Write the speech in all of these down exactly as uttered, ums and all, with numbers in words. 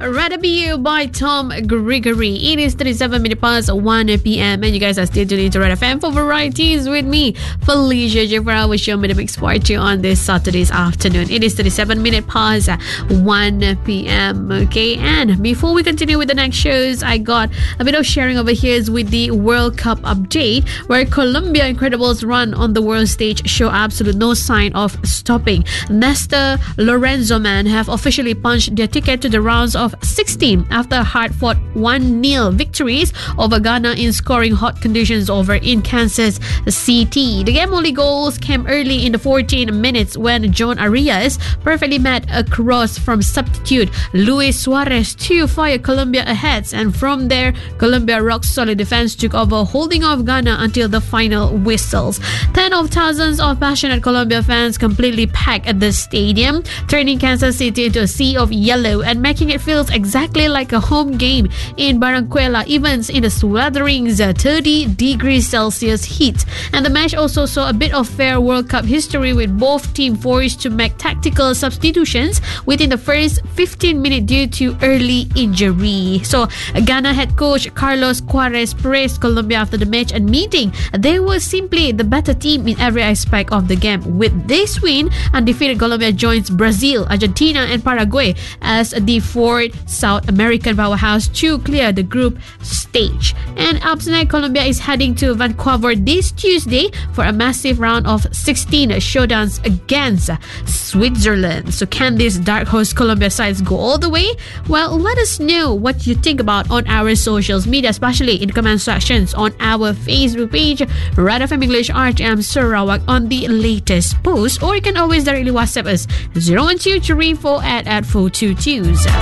Rather Be You by Tom Gregory. It is thirty-seven minutes past one p.m. and you guys are still tuning to Red F M for varieties with me, Felicia J, for our show Mid Mix Party on this Saturday's afternoon. It is thirty-seven minutes past one p.m. Okay, and before we continue with the next shows, I got a bit of sharing over here with the World Cup update, where Colombia Incredibles run on the world stage show absolute no sign of stopping. Nesta Lorenzo man have officially punched their ticket to the rounds of sixteen after hard-fought one nil victories over Ghana in scoring hot conditions over in Kansas City. The game-only goals came early in the fourteen minutes when John Arias perfectly met a cross from substitute Luis Suarez to fire Colombia ahead, and from there, Colombia rock-solid defense took over, holding off Ghana until the final whistles. Ten of thousands of passionate Colombia fans completely packed at the stadium, turning Kansas City into a sea of yellow and making it feel exactly like a home game in Barranquilla, even in the sweltering thirty degrees Celsius heat. And the match also saw a bit of fair World Cup history, with both teams forced to make tactical substitutions within the first fifteen minutes due to early injury. So Ghana head coach Carlos Queiroz praised Colombia after the match, admitting they were simply the better team in every aspect of the game. With this win, undefeated Colombia joins Brazil, Argentina and Paraguay as the fourth South American powerhouse to clear the group stage. And up next, Colombia is heading to Vancouver this Tuesday for a massive round of sixteen showdowns against Switzerland. So can this dark horse Colombia sides go all the way? Well, let us know what you think about on our social media, especially in the comment sections on our Facebook page, Red F M English R T M Sarawak, on the latest post, or you can always directly WhatsApp us zero one two three four at at four two two.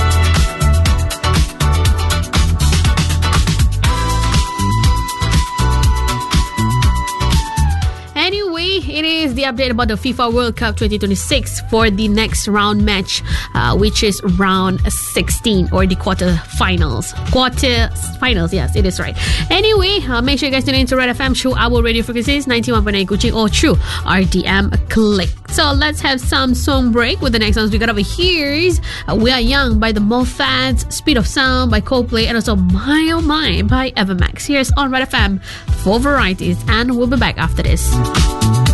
It is the update about the FIFA World Cup twenty twenty-six for the next round match, uh, which is round sixteen, or the quarter finals. Quarter finals, yes, it is right. Anyway, uh, make sure you guys tune in to Red F M through our radio frequencies ninety-one point nine Kuching or through R T M Click. So let's have some song break with the next songs we got over here. Is uh, We Are Young by the Moffats, Speed of Sound by Coldplay, and also My Oh My by Evermax. Here's on Red F M for varieties, and we'll be back after this.